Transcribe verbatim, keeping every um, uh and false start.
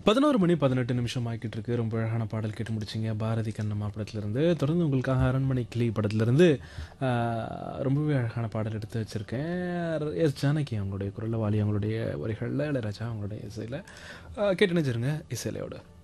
பதினொரு மணி பதினெட்டு நிமிஷம் ஆகிட்டு இருக்கு. ரொம்ப அழகான பாடல் கேட்டு முடிச்சிங்க. பாரதி கண்ணம்மா படத்துலேருந்து. தொடர்ந்து உங்களுக்காக அரண்மனை கிளி படத்துலேருந்து ஆ, ரொம்பவே அழகான பாடல் எடுத்து வச்சுருக்கேன். எஸ் ஜானகி அவங்களுடைய குரலில், வாலி அவங்களுடைய வரிகளில், இளையராஜா அவங்களுடைய இசையில் கேட்டு நினைச்சிருங்க இசையிலையோட